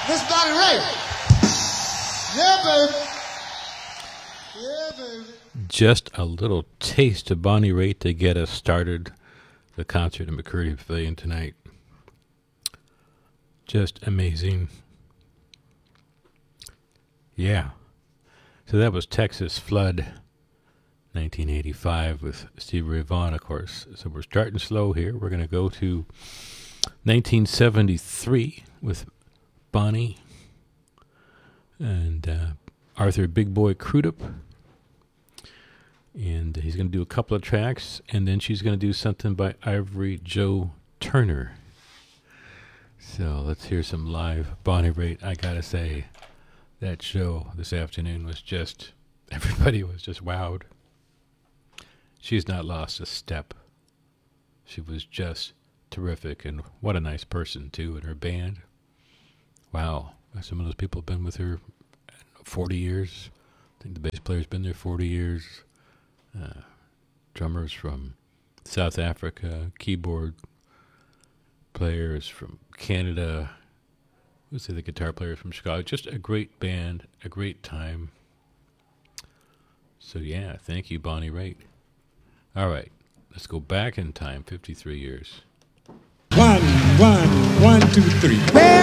Miss Bonnie Raitt. Yeah, baby. Yeah, baby. Just a little taste of Bonnie Raitt to get us started. The concert in McCurdy Pavilion tonight. Just amazing. Yeah. So that was Texas Flood, 1985, with Stevie Ray Vaughan, of course. So we're starting slow here. We're going to go to 1973 with Bonnie and Arthur Big Boy Crudup. And he's going to do a couple of tracks, and then she's going to do something by Ivory Jo Turner. So let's hear some live Bonnie Raitt. I got to say, that show this afternoon was just, everybody was just wowed. She's not lost a step. She was just terrific, and what a nice person, too, in her band. Wow. Some of those people have been with her 40 years. I think the bass player's been there 40 years. Drummers from South Africa, keyboard players from Canada. Let's say the guitar players from Chicago. Just a great band, a great time. So yeah, thank you, Bonnie Raitt. All right, let's go back in time, 53 years. 1, 2, 3.